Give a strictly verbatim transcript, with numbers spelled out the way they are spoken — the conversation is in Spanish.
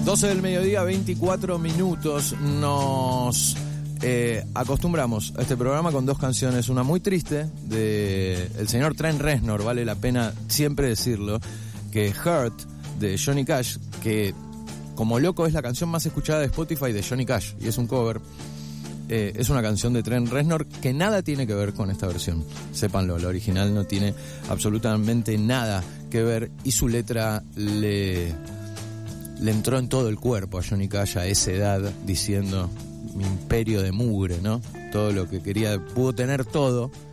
doce del mediodía, veinticuatro minutos. Nos eh, acostumbramos a este programa con dos canciones. Una muy triste de el señor Trent Reznor, vale la pena siempre decirlo, que Hurt de Johnny Cash, que como loco es la canción más escuchada de Spotify de Johnny Cash y es un cover. Eh, es una canción de Trent Reznor que nada tiene que ver con esta versión. Sépanlo, la original no tiene absolutamente nada que ver y su letra le... le entró en todo el cuerpo a Johnny Cash a esa edad, diciendo mi imperio de mugre, ¿no? Todo lo que quería, pudo tener todo